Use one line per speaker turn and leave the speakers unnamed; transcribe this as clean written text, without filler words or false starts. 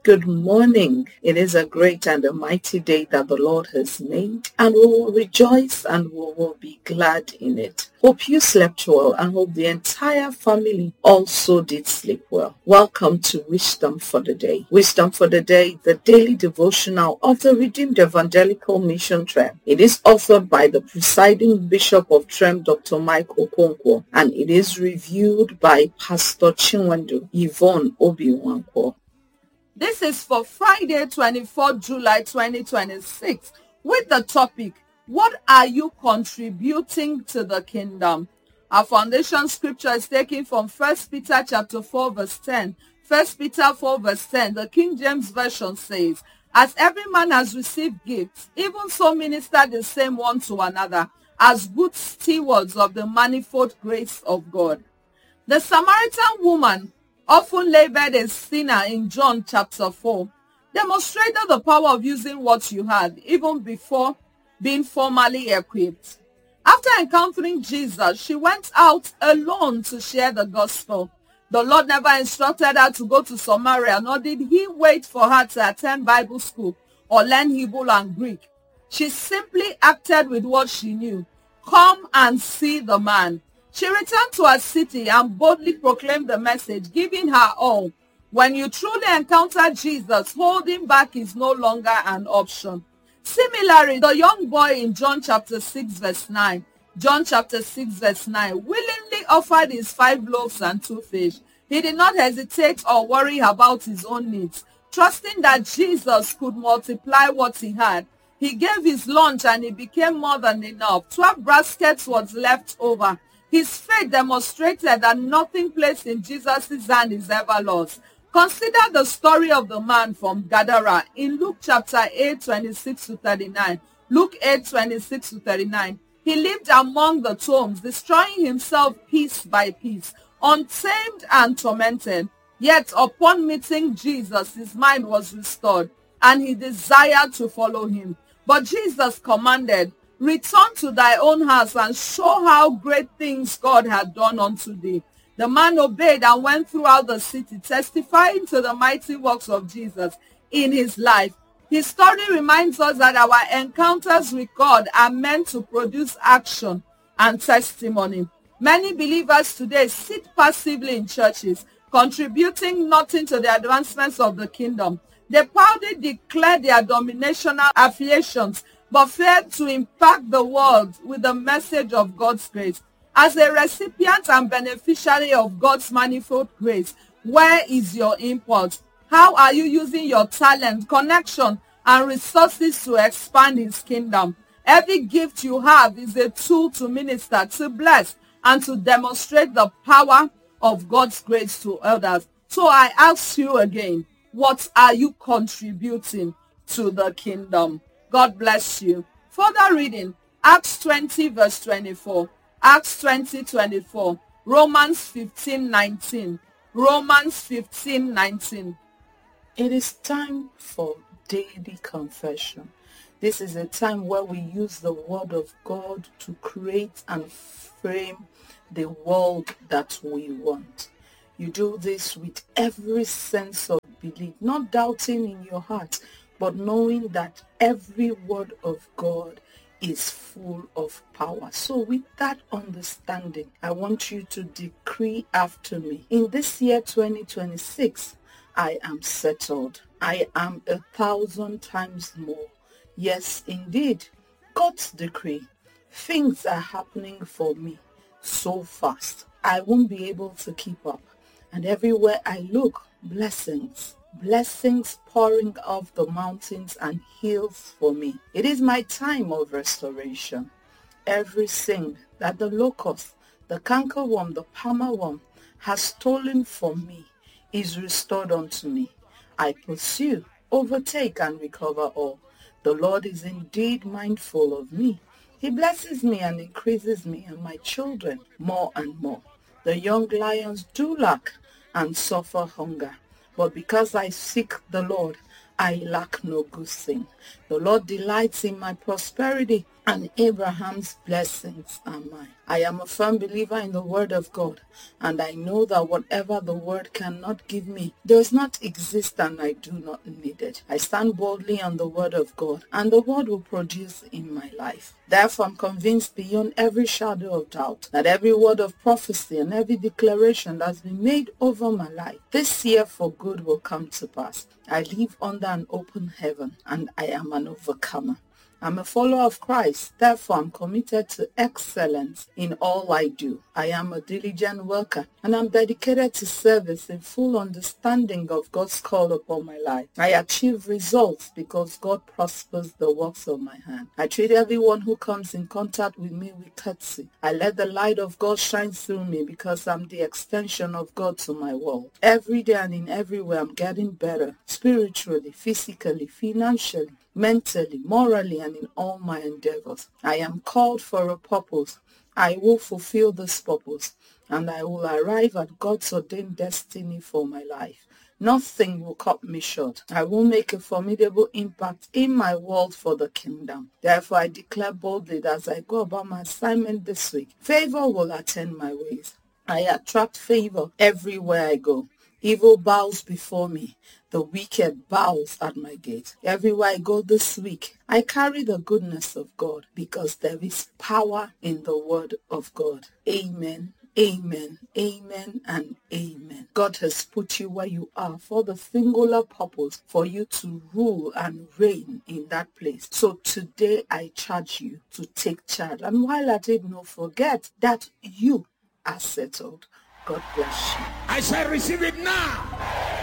good morning. It is a great and a mighty day that the Lord has made, and we will rejoice and we will be glad in it. Hope you slept well and hope the entire family also did sleep well. Welcome to Wisdom for the Day. Wisdom for the Day, the daily devotional of the Redeemed Evangelical Mission Trem. It is authored by the presiding Bishop of Trem, Dr. Mike Okonkwo, and it is reviewed by Pastor Chinwendu Yvonne Obi-Nwankwo.
This is for Friday, 24th July 2026, with the topic, what are you contributing to the kingdom? Our foundation scripture is taken from 1 Peter chapter 4 verse 10. 1 Peter 4 verse 10, the King James Version says, as every man has received gifts, even so minister the same one to another, as good stewards of the manifold grace of God. The Samaritan woman, often labeled a sinner in John chapter 4, demonstrated the power of using what you had, even before being formally equipped. After encountering Jesus, she went out alone to share the gospel. The Lord never instructed her to go to Samaria, nor did he wait for her to attend Bible school or learn Hebrew and Greek. She simply acted with what she knew. Come and see the man. She returned to her city and boldly proclaimed the message, giving her all. When you truly encounter Jesus, holding back is no longer an option. Similarly, the young boy in John chapter 6 verse 9, willingly offered his 5 loaves and 2 fish. He did not hesitate or worry about his own needs, trusting that Jesus could multiply what he had. He gave his lunch and it became more than enough. 12 baskets was left over. His faith demonstrated that nothing placed in Jesus' hand is ever lost. Consider the story of the man from Gadara in Luke chapter 8, 26 to 39. Luke 8, 26 to 39. He lived among the tombs, destroying himself piece by piece, untamed and tormented. Yet upon meeting Jesus, his mind was restored, and he desired to follow him. But Jesus commanded, return to thy own house and show how great things God had done unto thee. The man obeyed and went throughout the city, testifying to the mighty works of Jesus in his life. His story reminds us that our encounters with God are meant to produce action and testimony. Many believers today sit passively in churches, contributing nothing to the advancements of the kingdom. They proudly declare their dominational affiliations, but fail to impact the world with the message of God's grace. As a recipient and beneficiary of God's manifold grace, where is your input? How are you using your talent, connection, and resources to expand his kingdom? Every gift you have is a tool to minister, to bless, and to demonstrate the power of God's grace to others. So I ask you again, what are you contributing to the kingdom? God bless you. Further reading, Acts 20 verse 24, Acts 20, 24, Romans 15, 19, Romans 15, 19.
It is time for daily confession. This is a time where we use the word of God to create and frame the world that we want. You do this with every sense of belief, not doubting in your heart, but knowing that every word of God is full of power. So with that understanding, I want you to decree after me. In this year 2026, I am settled. I am 1,000 times more. Yes, indeed, God's decree. Things are happening for me so fast. I won't be able to keep up. And everywhere I look, blessings pouring off the mountains and hills for me. It is my time of restoration. Everything that the locust, the cankerworm, the palmerworm has stolen from me is restored unto me. I pursue, overtake, and recover all. The Lord is indeed mindful of me. He blesses me and increases me and my children more and more. The young lions do lack and suffer hunger, but because I seek the Lord, I lack no good thing. The Lord delights in my prosperity, and Abraham's blessings are mine. I am a firm believer in the word of God, and I know that whatever the word cannot give me does not exist, and I do not need it. I stand boldly on the word of God, and the word will produce in my life. Therefore, I'm convinced beyond every shadow of doubt that every word of prophecy and every declaration that's been made over my life this year for good will come to pass. I live under an open heaven, and I am an overcomer. I'm a follower of Christ, therefore I'm committed to excellence in all I do. I am a diligent worker, and I'm dedicated to service in full understanding of God's call upon my life. I achieve results because God prospers the works of my hand. I treat everyone who comes in contact with me with courtesy. I let the light of God shine through me because I'm the extension of God to my world. Every day and in every way I'm getting better, spiritually, physically, financially, mentally, morally, and in all my endeavors. I am called for a purpose. I will fulfill this purpose, and I will arrive at God's ordained destiny for my life. Nothing will cut me short. I will make a formidable impact in my world for the kingdom. Therefore, I declare boldly that as I go about my assignment this week, favor will attend my ways. I attract favor everywhere I go. Evil bows before me. The wicked bows at my gate. Everywhere I go this week, I carry the goodness of God because there is power in the word of God. Amen. Amen, amen, and amen. God has put you where you are for the singular purpose for you to rule and reign in that place. So today I charge you to take charge. And while at it, don't forget that you are settled. God bless you.
I shall receive it now.